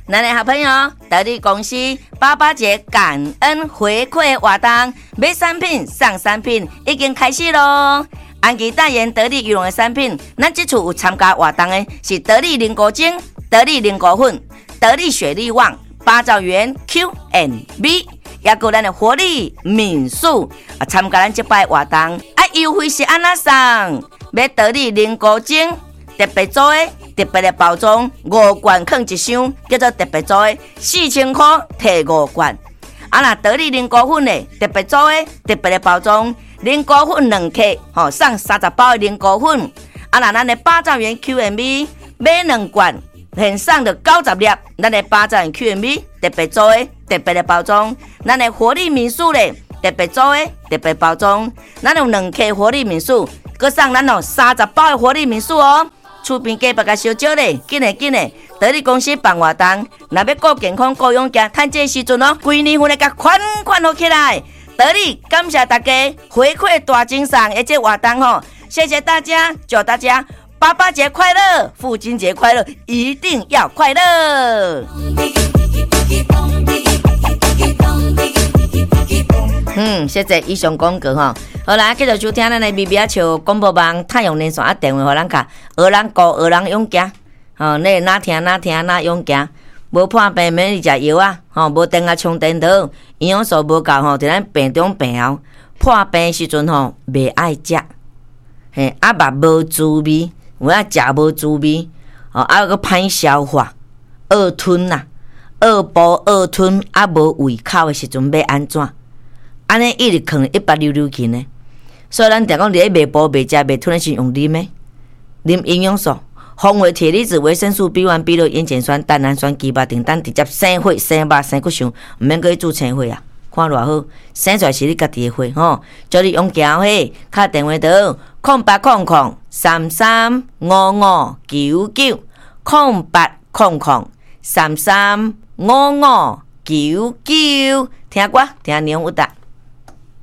咱的好朋友得力公司88节感恩回馈活动，买产品送产品已经开始咯。安琪代言得力羽绒的产品，咱这次有参加活动的是得力凝固精、得力凝固粉、得力雪力旺、八兆元 Q&B， 也有咱的活力民宿参加咱这摆活动，优惠是安怎送？买得力凝固精特别做的。特别的包装，5罐放一箱，叫做特别做的，4000块摕5罐。那得力凝固粉的特别做的特别的包装，凝固粉2克，送30包的凝固粉。那咱的8兆元 Q&B 买2罐，现送的90粒，咱的8兆元 Q&B 特别做的特别的包装。咱的活力民宿的特别做的特别包装，咱有2克活力民宿，搁送咱30包的活力民宿哦。厝边隔壁甲烧酒咧，紧嘞！得力公司办活动，若要顾健康、顾养家，趁这时阵哦，规年份来甲款好起来。得力感谢大家回馈大精送的这活动吼，谢谢大家，祝大家88节快乐，父亲节快乐，一定要快乐。谢谢以上广告吼。好啦，继续收听咱的咪咪啊笑广播网太阳连线啊，电话互咱卡，学人顾学人勇行，你哪听哪勇行，无破病免去食药啊，无电啊充电头，营养素无够吼，伫咱病中病后破病时阵吼，袂爱食，肉无滋味，有影食无滋味，个歹消化，恶吞呐，恶补恶吞，无胃口的时阵要安怎？安尼一直可能160去呢，所以咱常讲，你咧袂补袂食袂吞的时用啉的，啉营养素，红维铁离子、维生素 B1、B6、烟碱酸、蛋氨酸、鸡巴丁等直接生血、生肉、生骨相，毋免搁去做青血啊！看偌好，生出来是你家己的血吼，叫你用行血，敲电话到0800335599，0800335599，听歌听内容有答。